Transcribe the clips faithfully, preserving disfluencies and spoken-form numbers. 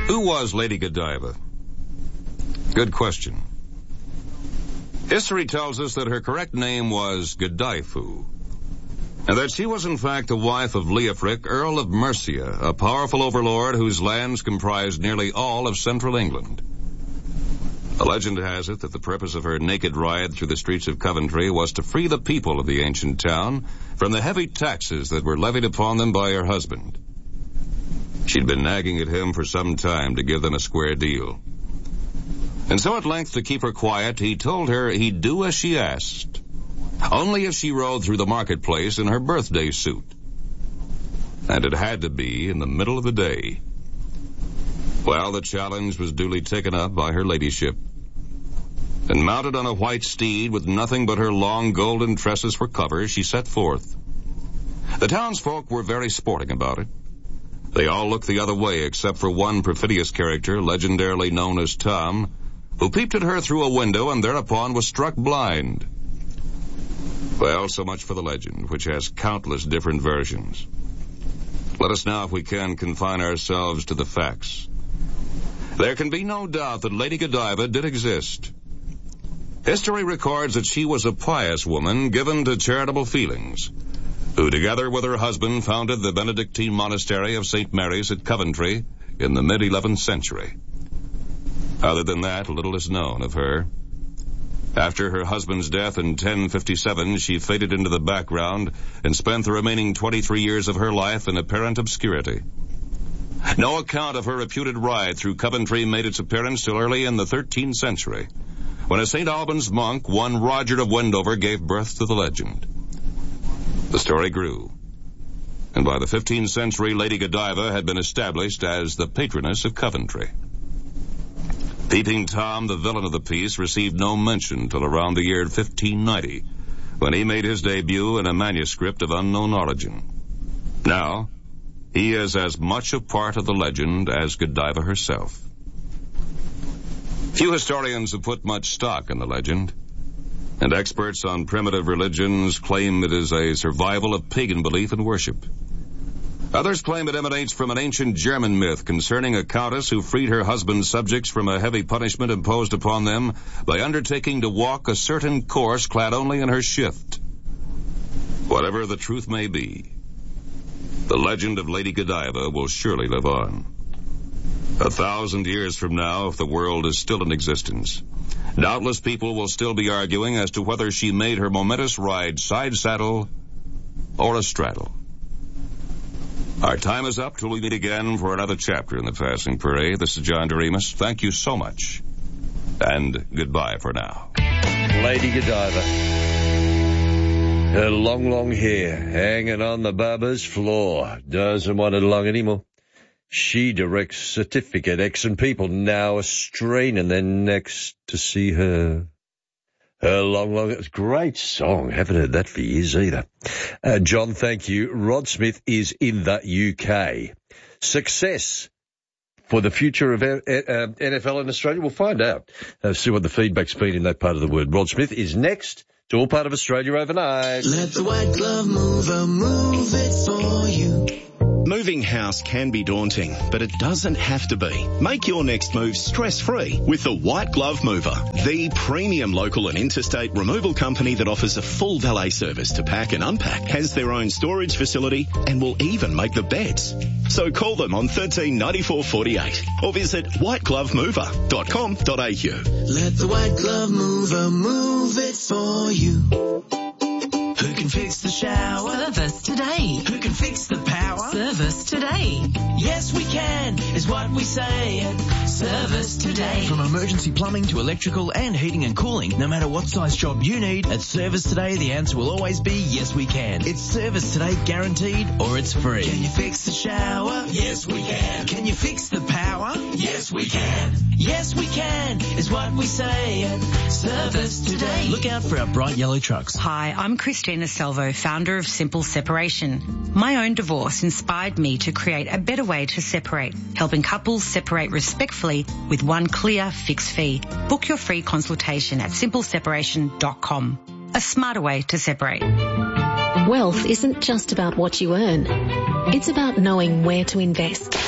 Who was Lady Godiva? Good question. History tells us that her correct name was Godaifu, and that she was in fact the wife of Leofric, Earl of Mercia, a powerful overlord whose lands comprised nearly all of central England. The legend has it that the purpose of her naked ride through the streets of Coventry was to free the people of the ancient town from the heavy taxes that were levied upon them by her husband. She'd been nagging at him for some time to give them a square deal. And so at length, to keep her quiet, he told her he'd do as she asked, only if she rode through the marketplace in her birthday suit. And it had to be in the middle of the day. Well, the challenge was duly taken up by her ladyship. And mounted on a white steed with nothing but her long golden tresses for cover, she set forth. The townsfolk were very sporting about it. They all looked the other way except for one perfidious character, legendarily known as Tom, who peeped at her through a window and thereupon was struck blind. Well, so much for the legend, which has countless different versions. Let us now, if we can, confine ourselves to the facts. There can be no doubt that Lady Godiva did exist. History records that she was a pious woman given to charitable feelings, who together with her husband founded the Benedictine monastery of Saint Mary's at Coventry in the mid-eleventh century. Other than that, little is known of her. After her husband's death in ten fifty-seven, she faded into the background and spent the remaining twenty-three years of her life in apparent obscurity. No account of her reputed ride through Coventry made its appearance till early in the thirteenth century, when a Saint Albans monk, one Roger of Wendover, gave birth to the legend. The story grew, and by the fifteenth century, Lady Godiva had been established as the patroness of Coventry. Peeping Tom, the villain of the piece, received no mention till around the year fifteen ninety, when he made his debut in a manuscript of unknown origin. Now, he is as much a part of the legend as Godiva herself. Few historians have put much stock in the legend, and experts on primitive religions claim it is a survival of pagan belief and worship. Others claim it emanates from an ancient German myth concerning a countess who freed her husband's subjects from a heavy punishment imposed upon them by undertaking to walk a certain course clad only in her shift. Whatever the truth may be, the legend of Lady Godiva will surely live on. A thousand years from now, if the world is still in existence, doubtless people will still be arguing as to whether she made her momentous ride side saddle or astraddle. Our time is up till we meet again for another chapter in the Passing Parade. This is John Doremus. Thank you so much, and goodbye for now. Lady Godiva. Her long, long hair hanging on the barber's floor. Doesn't want it long anymore. She directs certificate X and people now are straining their necks to see her. Her long, long, it's a great song. Haven't heard that for years either. Uh, John, thank you. Rod Smith is in the U K. Success for the future of uh, N F L in Australia? We'll find out. Uh, see what the feedback's been in that part of the world. Rod Smith is next to All Part of Australia Overnight. Let the white glove mover move it for you. Moving house can be daunting, but it doesn't have to be. Make your next move stress-free with the White Glove Mover, the premium local and interstate removal company that offers a full valet service to pack and unpack, has their own storage facility, and will even make the beds. So call them on thirteen ninety-four forty-eight or visit white glove mover dot com dot a u. Let the White Glove Mover move it for you. Who can fix the shower? Service today. Who can fix the power? Service today. Yes, we can, is what we say at Service Today. From emergency plumbing to electrical and heating and cooling, no matter what size job you need, at Service Today, the answer will always be yes, we can. It's Service Today guaranteed, or it's free. Can you fix the shower? Yes, we can. Can you fix the power? Yes, we can. Yes, we can, is what we say at Service Today. Look out for our bright yellow trucks. Hi, I'm Christina Salvo, founder of Simple Separation. My own divorce inspired me to create a better way to separate, helping couples separate respectfully with one clear fixed fee. Book your free consultation at simple separation dot com. A smarter way to separate. Wealth isn't just about what you earn. It's about knowing where to invest.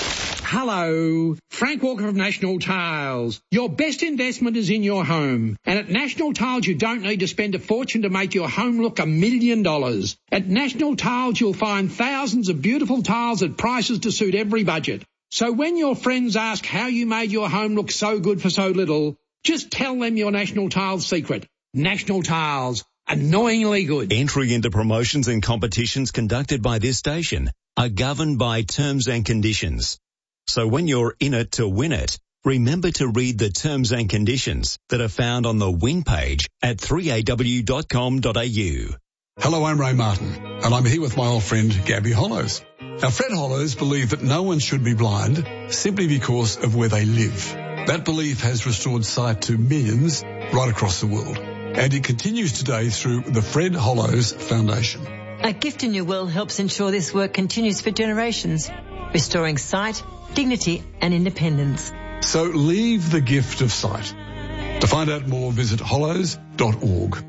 Hello, Frank Walker of National Tiles. Your best investment is in your home. And at National Tiles, you don't need to spend a fortune to make your home look a million dollars. At National Tiles, you'll find thousands of beautiful tiles at prices to suit every budget. So when your friends ask how you made your home look so good for so little, just tell them your National Tiles secret. National Tiles. Annoyingly good. Entry into promotions and competitions conducted by this station are governed by terms and conditions. So when you're in it to win it, remember to read the terms and conditions that are found on the win page at three A W dot com dot A U. Hello, I'm Ray Martin, and I'm here with my old friend Gabby Hollows. Now, Fred Hollows believed that no one should be blind simply because of where they live. That belief has restored sight to millions right across the world, and it continues today through the Fred Hollows Foundation. A gift in your will helps ensure this work continues for generations, restoring sight, dignity and independence. So leave the gift of sight. To find out more, visit hollows dot org.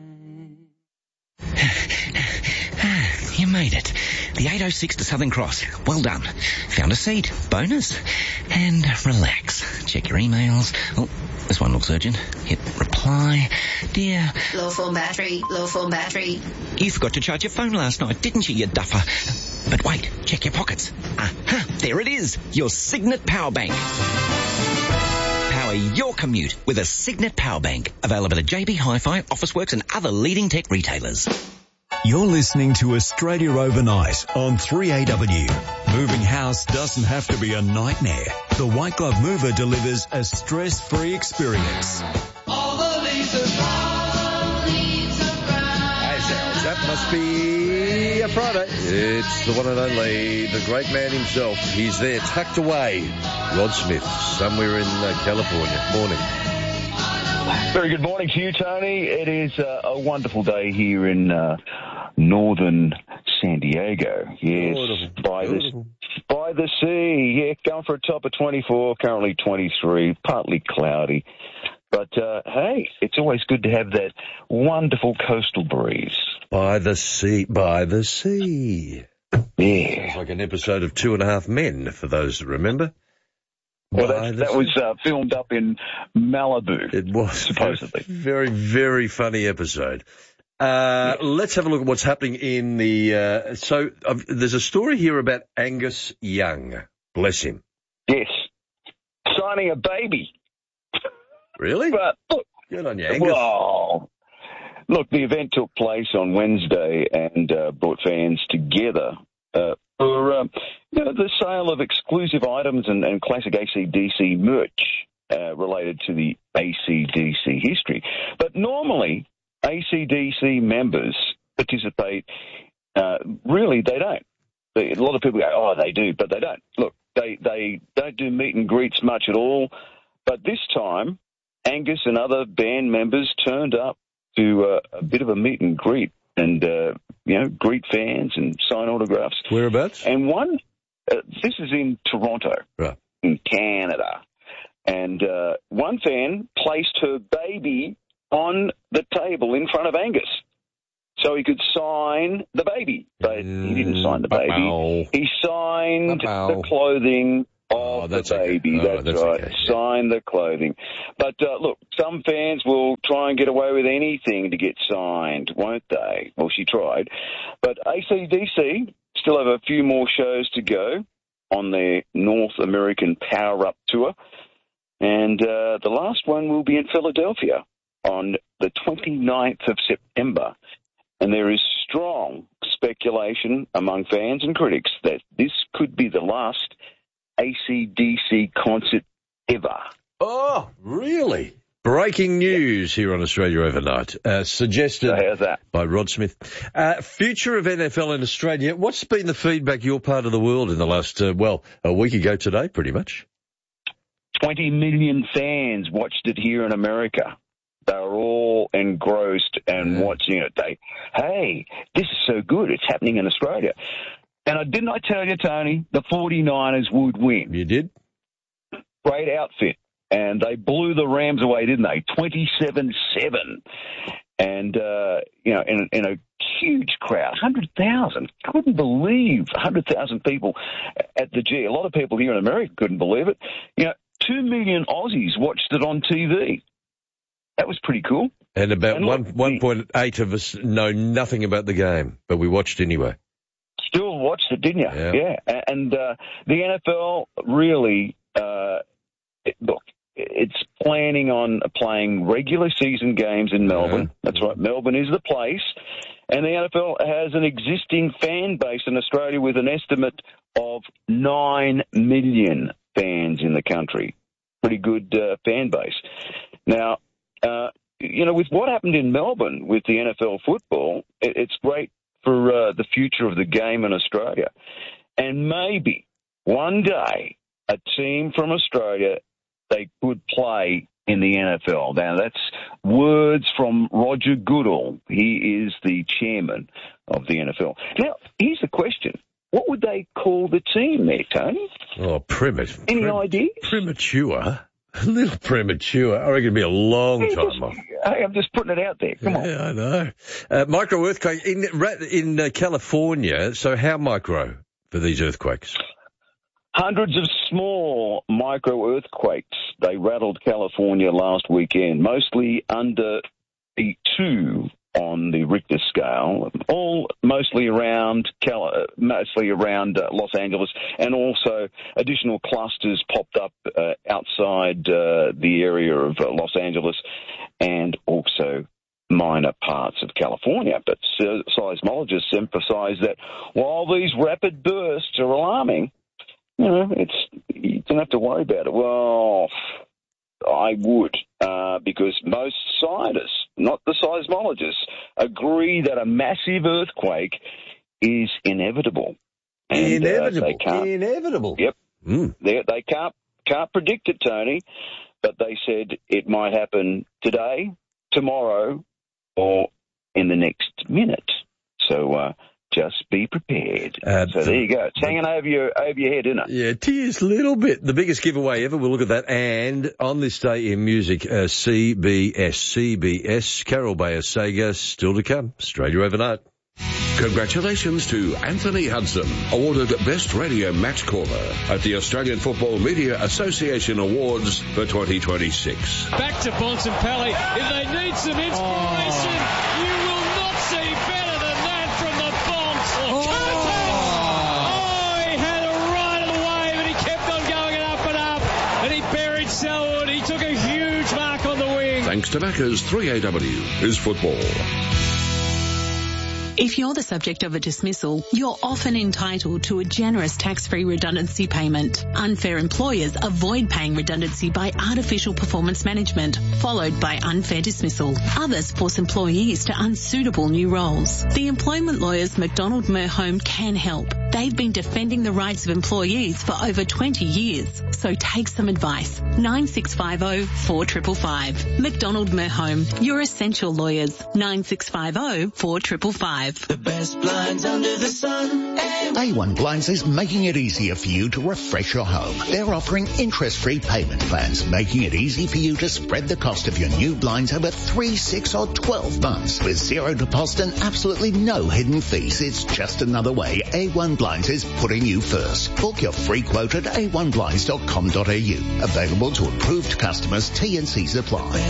You made it. The eight oh six to Southern Cross. Well done. Found a seat. Bonus. And relax. Check your emails. Oh, this one looks urgent. Hit reply. Dear. Low phone battery. Low phone battery. You forgot to charge your phone last night, didn't you, you duffer? But wait, check your pockets. Aha, there it is. Your Signet Power Bank. Power your commute with a Signet Power Bank. Available at J B Hi-Fi, Officeworks and other leading tech retailers. You're listening to Australia Overnight on three A W. Moving house doesn't have to be a nightmare. The White Glove Mover delivers a stress-free experience. All the leaves are brown, leaves are brown. Hey, Sarah, that must be a Friday. It's the one and only, the great man himself. He's there, tucked away. Rod Smith, somewhere in uh, California. Morning. Very good morning to you, Tony. It is uh, a wonderful day here in uh, northern San Diego. Yes, Beautiful. by the by the sea. Yeah, going for a top of twenty-four. Currently twenty-three. Partly cloudy, but uh, hey, it's always good to have that wonderful coastal breeze. By the sea, by the sea. Yeah, Sounds like an episode of Two and a Half Men. For those that remember. Well, that, that was uh, filmed up in Malibu. It was supposedly very, very funny episode. Uh, yeah. Let's have a look at what's happening in the. Uh, so uh, there's a story here about Angus Young. Bless him. Yes, signing a baby. Really? But look, good on you, Angus. Well, look, the event took place on Wednesday and uh, brought fans together. Uh, for um, you know, the sale of exclusive items and, and classic A C D C merch uh, related to the A C D C history. But normally, A C D C members participate. Uh, really, they don't. They, a lot of people go, oh, they do, but they don't. Look, they, they don't do meet and greets much at all. But this time, Angus and other band members turned up to uh, a bit of a meet and greet. And, uh, you know, greet fans and sign autographs. Whereabouts? And one, uh, this is in Toronto, right. in Canada. And uh, one fan placed her baby on the table in front of Angus so he could sign the baby. But mm. he didn't sign the baby. Uh-oh. He signed Uh-oh. the clothing of oh, the baby. Okay. Oh, that's, that's right. Okay. Sign the clothing. But, uh, look, some fans will try and get away with anything to get signed, won't they? Well, she tried. But A C D C still have a few more shows to go on their North American Power Up Tour. And uh, the last one will be in Philadelphia on the twenty-ninth of September. And there is strong speculation among fans and critics that this could be the last A C D C concert ever. Oh, really? Breaking news here on Australia Overnight, uh, suggested so how's that? by Rod Smith. Uh, future of N F L in Australia, what's been the feedback your part of the world in the last, uh, well, a week ago today, pretty much? twenty million fans watched it here in America. They were all engrossed and yeah. watching it. They, hey, this is so good. It's happening in Australia. And I didn't I tell you, Tony, the forty-niners would win. You did? Great outfit. And they blew the Rams away, didn't they? twenty-seven seven. And, uh, you know, in, in a huge crowd, one hundred thousand. Couldn't believe one hundred thousand people at the G. A lot of people here in America couldn't believe it. You know, two million Aussies watched it on T V. That was pretty cool. And about and one look, one point eight of us know nothing about the game, but we watched anyway. Still watched it, didn't you? Yeah. yeah. And uh, the N F L really, uh, it, look, it's planning on playing regular season games in Melbourne. Yeah. That's right. Melbourne is the place. And the N F L has an existing fan base in Australia with an estimate of nine million fans in the country. Pretty good uh, fan base. Now, uh, you know, with what happened in Melbourne with the N F L football, it, it's great for uh, the future of the game in Australia. And maybe one day a team from Australia, they could play in the N F L. Now, that's words from Roger Goodall. He is the chairman of the N F L. Now, here's the question. What would they call the team there, Tony? Oh, premature. Any prim- ideas? Premature. A little premature. I reckon it'd be a long hey, time just, off. Hey, I'm just putting it out there. Come yeah, on. I know. Uh, micro earthquake in in uh, California. So how micro for these earthquakes? Hundreds of small micro earthquakes. They rattled California last weekend, mostly under the two on the Richter scale, all mostly around Cal- mostly around uh, Los Angeles, and also additional clusters popped up uh, outside uh, the area of uh, Los Angeles, and also minor parts of California. But seismologists emphasize that while these rapid bursts are alarming, you know, it's you don't have to worry about it. Well, I would, uh, because most scientists, not the seismologists, agree that a massive earthquake is inevitable. And, inevitable. Uh, they can't, inevitable. Yep. Mm. They, they can't can't predict it, Tony, but they said it might happen today, tomorrow, or in the next minute. So uh, just be prepared. Uh, so there you go. It's hanging over your over your head, isn't it? Yeah, tears, little bit. The biggest giveaway ever. We'll look at that. And on this day in music, uh, C B S, C B S, Carol Bayer Sager, still to come. Australia Overnight. Congratulations to Anthony Hudson, awarded Best Radio Match Caller at the Australian Football Media Association Awards for twenty twenty-six. Back to Bontempelli. If they need some inspiration, oh. you will not see better than that from the Bonts. Oh. oh, he had a right of the wave and he kept on going and up and up. And he buried Selwood. He took a huge mark on the wing. Thanks to Macca's, three A W is football. If you're the subject of a dismissal, you're often entitled to a generous tax-free redundancy payment. Unfair employers avoid paying redundancy by artificial performance management, followed by unfair dismissal. Others force employees to unsuitable new roles. The employment lawyers McDonald Merhome can help. They've been defending the rights of employees for over twenty years. So take some advice. nine six five zero, four five five five. McDonald Merhome, your essential lawyers. nine six five zero, four five five five. The best blinds under the sun. A one Blinds is making it easier for you to refresh your home. They're offering interest-free payment plans, making it easy for you to spread the cost of your new blinds over three, six or twelve months. With zero deposit and absolutely no hidden fees, it's just another way A one Blinds is putting you first. Book your free quote at a one blinds dot com dot a u. Available to approved customers. T and C's apply.